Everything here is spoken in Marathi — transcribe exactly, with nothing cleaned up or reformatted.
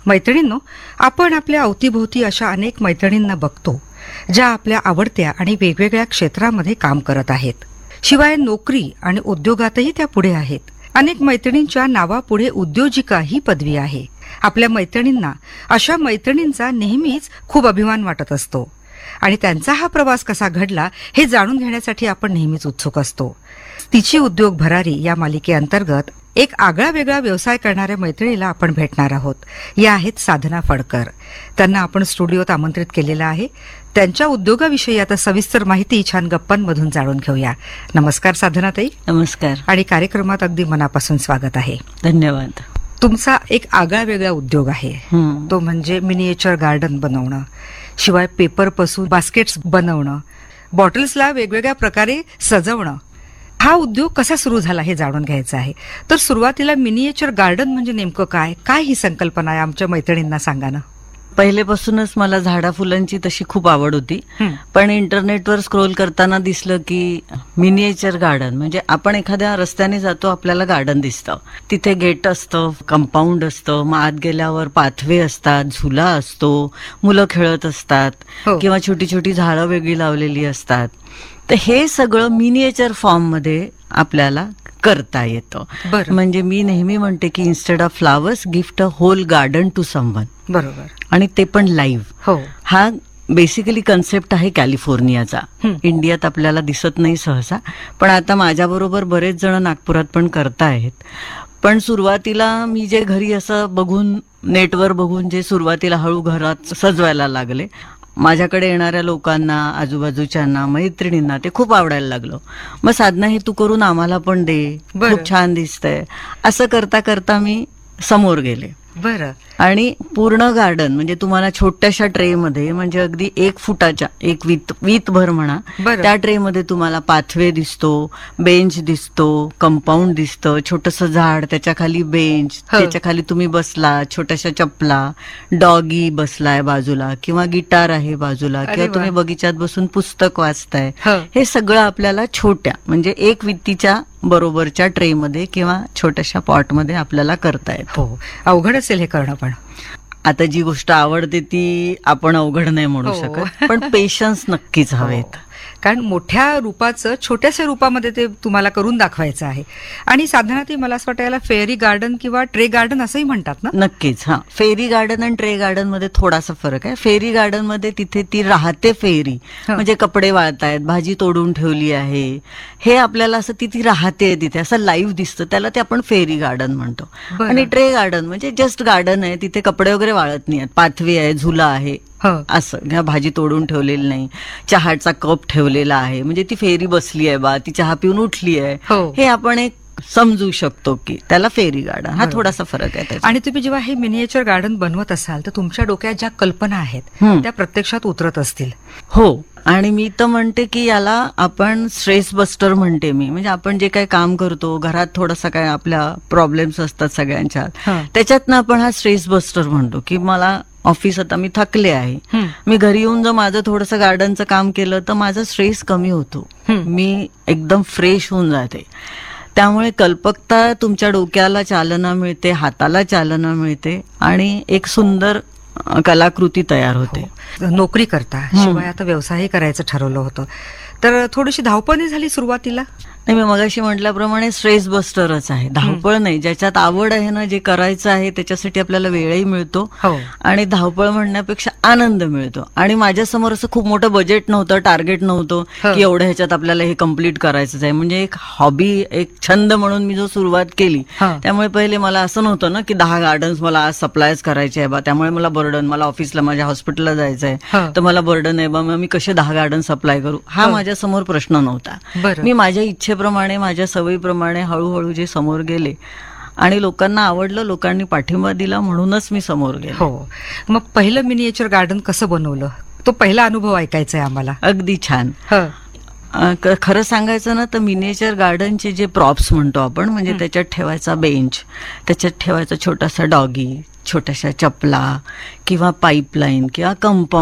मैत्रिणींनो, आपण आपल्या अवतीभोवती अशा अनेक मैत्रिणींना बघतो ज्या आपल्या आवडत्या आणि वेगवेगळ्या क्षेत्रामध्ये काम करत आहेत. शिवाय नोकरी आणि उद्योगातही त्या पुढे आहेत. अनेक मैत्रिणींच्या नावापुढे उद्योजिका ही पदवी आहे. आपल्या मैत्रिणींना, अशा मैत्रिणींचा नेहमीच खूप अभिमान वाटत असतो आणि त्यांचा हा प्रवास कसा घडला हे जाणून घेण्यासाठी आपण नेहमीच उत्सुक असतो. तिची उद्योग भरारी या मालिकेअंतर्गत एक आगळा वेगळा व्यवसाय करणाऱ्या मैत्रिणीला आपण भेटणार आहोत. या आहेत साधना फडकर. त्यांना आपण स्टुडिओत आमंत्रित केलेलं आहे. त्यांच्या उद्योगाविषयी आता सविस्तर माहिती छान गप्पांमधून जाणून घेऊया. नमस्कार साधनाताई. नमस्कार. आणि कार्यक्रमात अगदी मनापासून स्वागत आहे. धन्यवाद. तुमचा एक आगळा वेगळा उद्योग आहे, तो म्हणजे मिनिएचर गार्डन बनवणं, शिवाय पेपरपासून बास्केट्स बनवणं, बॉटल्सला वेगवेगळ्या प्रकारे सजवणं. हा उद्योग कसा सुरू झाला हे जाणून घ्यायचं आहे. तर सुरुवातीला मिनिएचर गार्डन म्हणजे नेमकं काय काय ही संकल्पना आहे, आमच्या मैत्रिणींना सांगा ना. पहिलेपासूनच मला झाडा फुलांची तशी खूप आवड होती, पण इंटरनेटवर स्क्रोल करताना दिसलं की मिनिएचर गार्डन म्हणजे आपण एखाद्या रस्त्याने जातो, आपल्याला गार्डन दिसतं, तिथे गेट असतं, कंपाऊंड असतं, मग आत गेल्यावर पाथवे असतात, झुला असतो, मुलं खेळत असतात, किंवा छोटी छोटी झाडं वेगळी लावलेली असतात. तर हे सगळं मिनिएचर फॉर्म मध्ये आपल्याला करता येतं. म्हणजे मी नेहमी म्हणते की instead of flowers gift a whole garden two someone. बरोबर. आणि ते पण लाईव्ह. हो. हा बेसिकली कन्सेप्ट आहे कॅलिफोर्नियाचा. इंडियात आपल्याला दिसत नाही सहसा, पण आता माझ्याबरोबर बरेच जण नागपुरात पण करतायत. पण सुरुवातीला मी जे घरी असं बघून, नेटवर बघून जे सुरुवातीला हळू घरात सजवायला लागले, माझ्याकडे येणाऱ्या लोकांना, आजूबाजूच्यांना, मैत्रिणींना ते खूप आवडायला लागलं. मग साधना हे तू करून आम्हाला पण दे, खूप छान दिसतंय. असं करता करता मी समोर गेले. बरं. आणि पूर्ण गार्डन म्हणजे तुम्हाला छोट्याशा ट्रे मध्ये, म्हणजे अगदी एक फुटाच्या, एक वीत वीत भर म्हणा, त्या ट्रे मध्ये तुम्हाला पाथवे दिसतो, बेंच दिसतो, कंपाऊंड दिसतं, छोटस झाड, त्याच्या खाली बेंच, त्याच्या खाली तुम्ही बसला, छोट्याशा चपला, डॉगी बसलाय बाजूला, किंवा गिटार आहे बाजूला, किंवा तुम्ही बगीच्यात बसून पुस्तक वाचताय. हे सगळं आपल्याला छोट्या म्हणजे एक वित्तीच्या बरोबरच्या ट्रे मध्ये किंवा छोट्याशा पॉट मध्ये आपल्याला करता येतं. हो, अवघड असेल हे करणं. पण आता जी गोष्ट आवडते ती आपण अवघड नाही म्हणू शकत, पण पेशन्स नक्कीच हवेत. कारण मोठ्या रूपाचं छोट्याशा रूपामध्ये ते तुम्हाला करून दाखवायचं आहे. आणि साधारणतः मला असं वाटतं याला फेरी गार्डन किंवा ट्रे गार्डन असंही म्हणतात ना. नक्कीच. हा, फेरी गार्डन आणि ट्रे गार्डन मध्ये थोडासा फरक आहे. फेरी गार्डन मध्ये तिथे ती राहते फेरी, म्हणजे कपडे वाळतायत, भाजी तोडून ठेवली आहे, हे आपल्याला असं ती ती राहते तिथे, असं लाईव्ह दिसतं, त्याला ते आपण फेरी गार्डन म्हणतो. आणि ट्रे गार्डन म्हणजे जस्ट गार्डन आहे, तिथे कपडे वगैरे वाळत नाही, पाथवी आहे, झुला आहे, असं घ्या, भाजी तोडून ठेवलेली नाही, चहाचा कप ठेवलेला आहे, म्हणजे ती फेरी बसली आहे बा, ती चहा पिऊन उठली आहे, हे आपण एक समजू शकतो की त्याला फेरी गार्डन. हा थोडासा फरक आहे. आणि तुम्ही जेव्हा हे मिनिएचर गार्डन बनवत असाल तर तुमच्या डोक्यात ज्या कल्पना आहेत त्या प्रत्यक्षात उतरत असतील. हो. आणि मी तर म्हणते की याला आपण स्ट्रेस बस्टर म्हणते मी. म्हणजे आपण जे काही काम करतो, घरात थोडासा काय आपल्या प्रॉब्लेम्स असतात सगळ्यांच्यात, त्याच्यातनं आपण हा स्ट्रेस बस्टर म्हणतो की मला ऑफिस, आता मी थकले आहे, मी घरी येऊन जर माझं थोडंसं गार्डनचं काम केलं तर माझा स्ट्रेस कमी होतो, मी एकदम फ्रेश होऊन जाते. त्यामुळे कल्पकता, तुमच्या डोक्याला चालना मिळते, हाताला चालना मिळते, आणि एक सुंदर कलाकृती तयार होते. नोकरी करता शिवाय आता व्यवसायही करायचं ठरवलं होतं, तर थोडीशी धावपळ झाली सुरुवातीला. नाही, मी मगाशी म्हटल्याप्रमाणे स्ट्रेस बस्टरच आहे, धावपळ नाही. ज्याच्यात आवड आहे ना, जे करायचं आहे त्याच्यासाठी आपल्याला वेळही मिळतो, आणि धावपळ म्हणण्यापेक्षा आनंद मिळतो. आणि माझ्यासमोर असं खूप मोठं बजेट नव्हतं, टार्गेट नव्हतं की एवढ्या ह्याच्यात आपल्याला हे कम्प्लीट करायचंच आहे. म्हणजे एक हॉबी, एक छंद म्हणून मी जो सुरुवात केली, त्यामुळे पहिले मला असं नव्हतं ना की दहा गार्डन्स मला आज सप्लायच करायचे आहे बा, त्यामुळे मला बर्डन, मला ऑफिसला, माझ्या हॉस्पिटलला जायचं आहे तर मला बर्डन आहे बा, मग मी कसे दहा गार्डन सप्लाय करू, हा माझ्या समोर प्रश्न नव्हता. मी माझ्या इच्छे प्रमाणे, माझ्या सवयीप्रमाणे हळूहळू जे समोर गेले आणि लोकांना आवडलं, लोकांनी पाठिंबा दिला, म्हणूनच मी समोर गेले. हो. मग पहिलं मिनिएचर गार्डन कसं बनवलं, तो पहिला अनुभव ऐकायचा आहे आम्हाला. अगदी छान. खरं सांगायचं ना तर मिनिएचर गार्डनचे जे प्रॉप्स म्हणतो आपण, म्हणजे त्याच्यात ठेवायचा बेंच, त्याच्यात ठेवायचा छोटासा डॉगी, छोट्याशा चपला, किंवा पाईपलाईन, किंवा कंपाऊंड,